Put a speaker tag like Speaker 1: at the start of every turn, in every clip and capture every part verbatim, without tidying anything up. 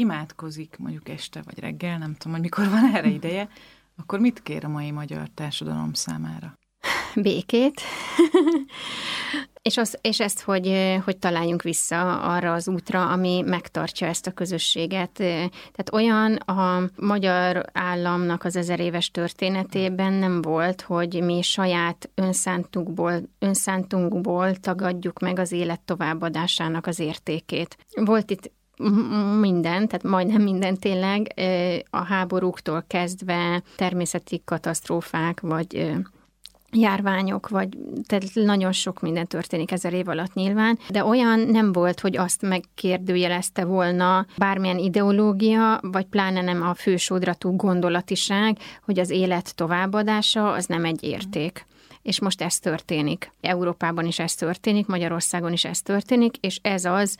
Speaker 1: imádkozik mondjuk este vagy reggel, nem tudom, hogy mikor van erre ideje, akkor mit kér a mai magyar társadalom számára?
Speaker 2: Békét. És, az, és ezt, hogy, hogy találjunk vissza arra az útra, ami megtartja ezt a közösséget. Tehát olyan a magyar államnak az ezer éves történetében nem volt, hogy mi saját önszántunkból, önszántunkból tagadjuk meg az élet továbbadásának az értékét. Volt itt minden, tehát majdnem minden tényleg, a háborúktól kezdve természeti katasztrófák, vagy járványok, vagy tehát nagyon sok minden történik ezer év alatt nyilván, de olyan nem volt, hogy azt megkérdőjelezte volna bármilyen ideológia, vagy pláne nem a fősodratú gondolatiság, hogy az élet továbbadása az nem egy érték. És most ez történik. Európában is ez történik, Magyarországon is ez történik, és ez az,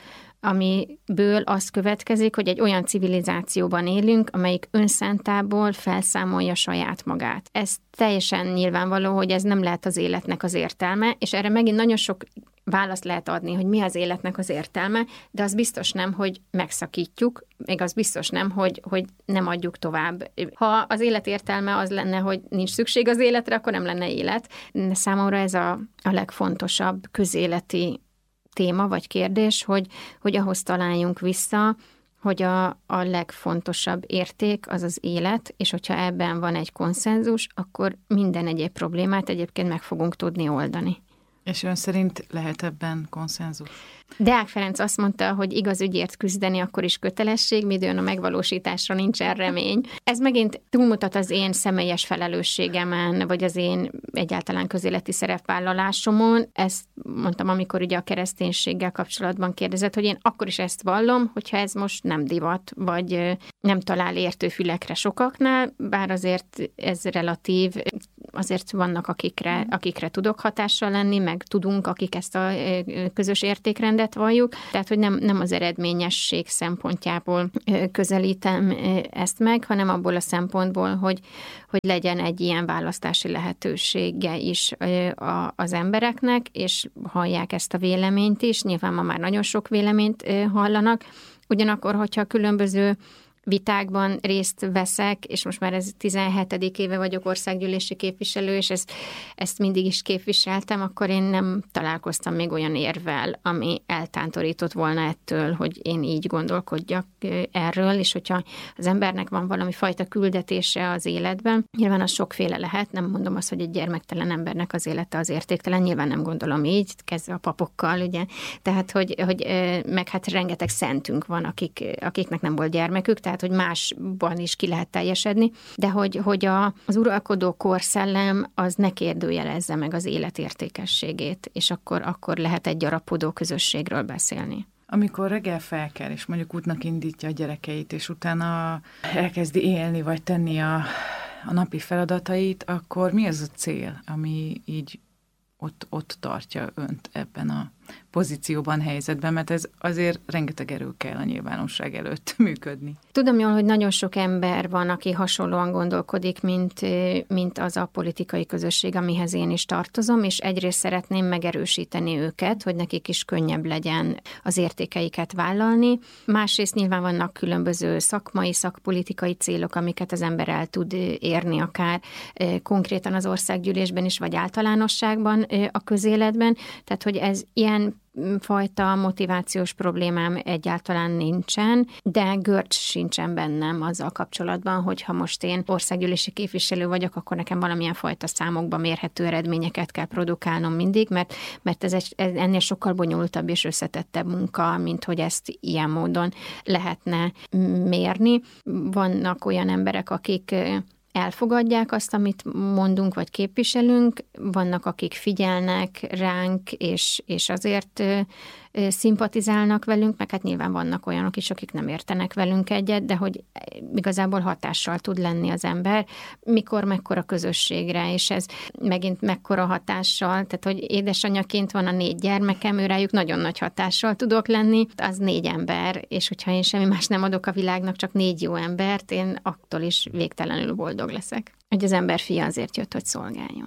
Speaker 2: amiből az következik, hogy egy olyan civilizációban élünk, amelyik önszántából felszámolja saját magát. Ez teljesen nyilvánvaló, hogy ez nem lehet az életnek az értelme, és erre megint nagyon sok választ lehet adni, hogy mi az életnek az értelme, de az biztos nem, hogy megszakítjuk, még az biztos nem, hogy, hogy nem adjuk tovább. Ha az élet értelme az lenne, hogy nincs szükség az életre, akkor nem lenne élet. De számomra ez a, a legfontosabb közéleti téma vagy kérdés, hogy, hogy ahhoz találjunk vissza, hogy a, a legfontosabb érték az az élet, és hogyha ebben van egy konszenzus, akkor minden egyéb problémát egyébként meg fogunk tudni oldani.
Speaker 1: És ön szerint lehet ebben konszenzus?
Speaker 2: Deák Ferenc azt mondta, hogy igaz ügyért küzdeni akkor is kötelesség, midőn a megvalósításra nincsen remény. Ez megint túlmutat az én személyes felelősségemen, vagy az én egyáltalán közéleti szerepvállalásomon. Ezt mondtam, amikor ugye a kereszténységgel kapcsolatban kérdezett, hogy én akkor is ezt vallom, hogyha ez most nem divat, vagy nem talál értő fülekre sokaknál, bár azért ez relatív, azért vannak, akikre, akikre tudok hatással lenni, meg tudunk, akik ezt a közös értékrendet valljuk. Tehát, hogy nem, nem az eredményesség szempontjából közelítem ezt meg, hanem abból a szempontból, hogy, hogy legyen egy ilyen választási lehetősége is az embereknek, és hallják ezt a véleményt is. Nyilván ma már nagyon sok véleményt hallanak. Ugyanakkor, hogyha különböző vitákban részt veszek, és most már ez tizenhetedik éve vagyok országgyűlési képviselő, és ezt, ezt mindig is képviseltem, akkor én nem találkoztam még olyan érvel, ami eltántorított volna ettől, hogy én így gondolkodjak erről, és hogyha az embernek van valami fajta küldetése az életben, nyilván az sokféle lehet, nem mondom azt, hogy egy gyermektelen embernek az élete az értéktelen, nyilván nem gondolom így, kezdve a papokkal, ugye, tehát, hogy, hogy meg hát rengeteg szentünk van, akik, akiknek nem volt gyermekük, tehát, hogy másban is ki lehet teljesedni, de hogy, hogy a, az uralkodó korszellem az ne kérdőjelezze meg az élet értékességét, és akkor, akkor lehet egy gyarapodó közösségről beszélni.
Speaker 1: Amikor reggel felkel, és mondjuk útnak indítja a gyerekeit, és utána elkezdi élni, vagy tenni a, a napi feladatait, akkor mi az a cél, ami így ott, ott tartja önt ebben a pozícióban, helyzetben, mert ez azért rengeteg erő kell a nyilvánosság előtt működni.
Speaker 2: Tudom jól, hogy nagyon sok ember van, aki hasonlóan gondolkodik, mint, mint az a politikai közösség, amihez én is tartozom, és egyrészt szeretném megerősíteni őket, hogy nekik is könnyebb legyen az értékeiket vállalni. Másrészt nyilván vannak különböző szakmai, szakpolitikai célok, amiket az ember el tud érni, akár konkrétan az országgyűlésben is, vagy általánosságban a közéletben. Tehát, hogy ez ilyen fajta motivációs problémám egyáltalán nincsen, de görcs sincsen bennem azzal kapcsolatban, hogy ha most én országgyűlési képviselő vagyok, akkor nekem valamilyen fajta számokba mérhető eredményeket kell produkálnom mindig, mert, mert ez, egy, ez ennél sokkal bonyolultabb és összetettebb munka, mint hogy ezt ilyen módon lehetne mérni. Vannak olyan emberek, akik elfogadják azt, amit mondunk, vagy képviselünk, vannak, akik figyelnek ránk, és, és azért szimpatizálnak velünk, meg hát nyilván vannak olyanok is, akik nem értenek velünk egyet, de hogy igazából hatással tud lenni az ember, mikor mekkora közösségre, és ez megint mekkora hatással, tehát hogy édesanyaként van a négy gyermekem, őrájuk nagyon nagy hatással tudok lenni, az négy ember, és hogyha én semmi más nem adok a világnak, csak négy jó embert, én attól is végtelenül boldog leszek. Hogy az ember fia azért jött, hogy szolgáljon.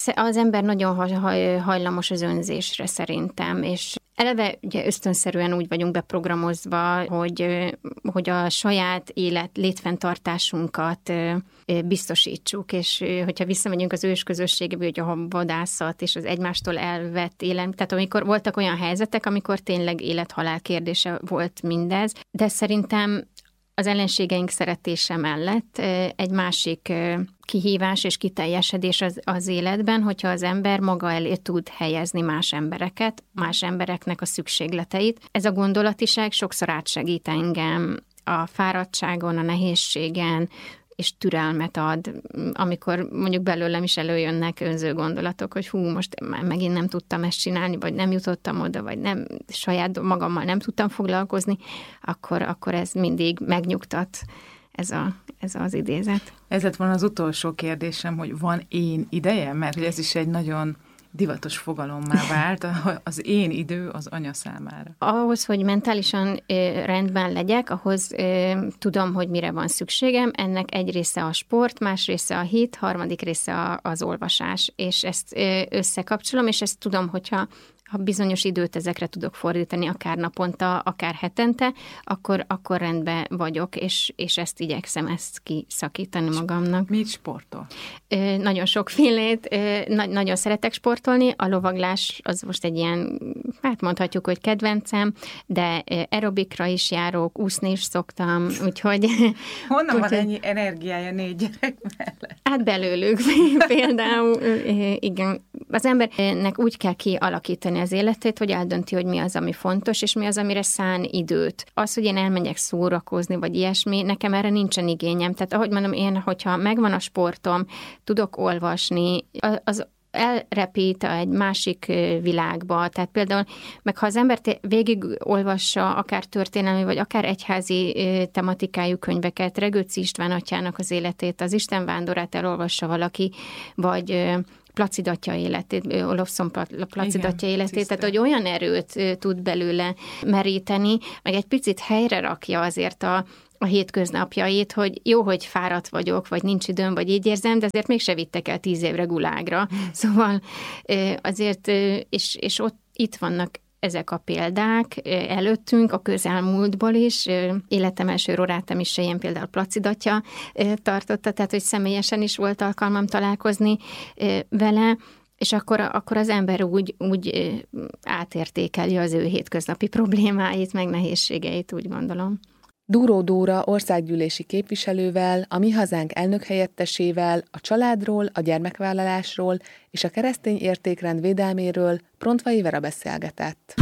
Speaker 2: Az ember nagyon hajlamos az önzésre szerintem, és eleve ugye ösztönszerűen úgy vagyunk beprogramozva, hogy, hogy a saját élet létfenntartásunkat biztosítsuk, és hogyha visszamegyünk az ősközösségbe, hogy a vadászat és az egymástól elvett élelem, tehát amikor voltak olyan helyzetek, amikor tényleg élet-halál kérdése volt mindez, de szerintem az ellenségeink szeretése mellett egy másik kihívás és kiteljesedés az, az életben, hogyha az ember maga elé tud helyezni más embereket, más embereknek a szükségleteit. Ez a gondolatiság sokszor átsegít engem a fáradtságon, a nehézségen, és türelmet ad, amikor mondjuk belőlem is előjönnek önző gondolatok, hogy hú, most már megint nem tudtam ezt csinálni, vagy nem jutottam oda, vagy nem, saját magammal nem tudtam foglalkozni, akkor, akkor ez mindig megnyugtat, ez, a, ez az idézet.
Speaker 1: Ez lett volna az utolsó kérdésem, hogy van én ideje? Mert hogy ez is egy nagyon divatos fogalommá vált, az én idő az anya számára.
Speaker 2: Ahhoz, hogy mentálisan rendben legyek, ahhoz tudom, hogy mire van szükségem. Ennek egy része a sport, más része a hit, harmadik része az olvasás. És ezt összekapcsolom, és ezt tudom, hogyha ha bizonyos időt ezekre tudok fordítani, akár naponta, akár hetente, akkor, akkor rendben vagyok, és, és ezt igyekszem ezt kiszakítani magamnak.
Speaker 1: Mit sportol?
Speaker 2: Ö, nagyon sokfélét, ö, na, nagyon szeretek sportolni, a lovaglás az most egy ilyen, hát mondhatjuk, hogy kedvencem, de aerobikra is járok, úszni is szoktam, úgyhogy...
Speaker 1: Honnan van ennyi energiája négy gyerek mellett?
Speaker 2: Hát belőlük például, igen. Az embernek úgy kell kialakítani az életét, hogy eldönti, hogy mi az, ami fontos, és mi az, amire szán időt. Az, hogy én elmegyek szórakozni, vagy ilyesmi, nekem erre nincsen igényem. Tehát ahogy mondom, én, hogyha megvan a sportom, tudok olvasni, az elrepít egy másik világba. Tehát például, meg ha az ember végig olvassa akár történelmi, vagy akár egyházi tematikájú könyveket, Regőci István atyának az életét, az Isten vándorát elolvassa valaki, vagy Placid atya életét, Olofszon Placid atya életét, tisztán. Tehát hogy olyan erőt tud belőle meríteni, meg egy picit helyre rakja azért a a hétköznapjait, hogy jó, hogy fáradt vagyok, vagy nincs időm, vagy így érzem, de azért mégse vittek el tíz évre gulágra. Szóval azért, és, és ott itt vannak ezek a példák előttünk, a közelmúltból is. Életem első rorátám is ilyen például Placid atya tartotta, tehát hogy személyesen is volt alkalmam találkozni vele, és akkor, akkor az ember úgy, úgy átértékeli az ő hétköznapi problémáit, meg nehézségeit, úgy gondolom.
Speaker 3: Dúró Dóra országgyűlési képviselővel, a Mi Hazánk elnökhelyettesével, a családról, a gyermekvállalásról és a keresztény értékrend védelméről Prontvai Vera beszélgetett.